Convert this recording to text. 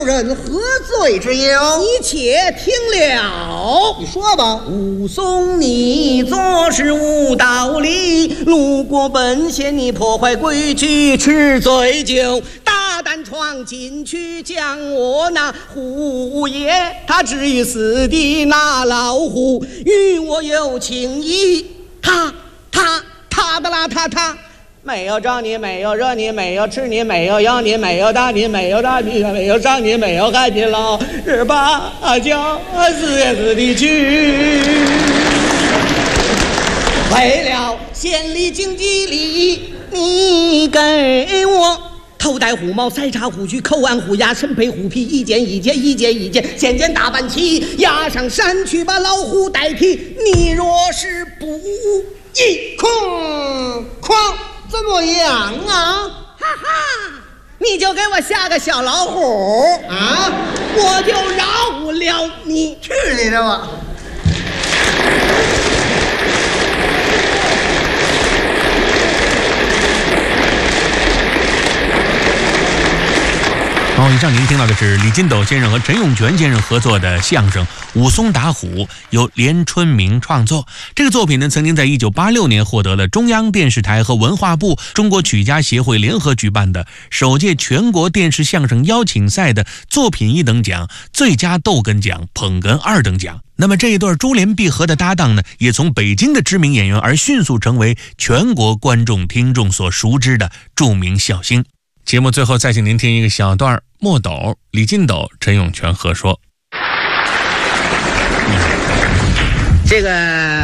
人何罪之有？ 你且听了。 你说吧。 武松，你做事无道理，路过本县你破坏规矩，吃醉酒，大胆闯进去，将我那虎爷他置于死地。那老虎与我有情谊，他的啦他。没有招你，没有惹你，没有吃你，没有咬你，没有打你，没有打你，没有伤你，没有害你，老是把酒死也死地去。为了县里经济利，你给我头戴虎帽，塞插虎须，口按虎牙，身配虎皮，一件，件大板旗，押上山去，把老虎代替。你若是不义， 哐怎么样啊？ 哈哈，你就给我下个小老虎啊， 我就饶不了你。 去你的吧！ 好，以上您听到的是李金斗先生和陈永泉先生合作的相声《武松打虎》，由连春明创作。这个作品呢，曾经在1986年获得了中央电视台和文化部中国曲家协会联合举办的首届全国电视相声邀请赛的作品1等奖、最佳逗哏奖、捧哏2等奖。那么这一对珠联璧合的搭档呢，也从北京的知名演员而迅速成为全国观众听众所熟知的著名笑星。节目最后再请您听一个小段墨斗、李金斗、陈永泉合说。 这个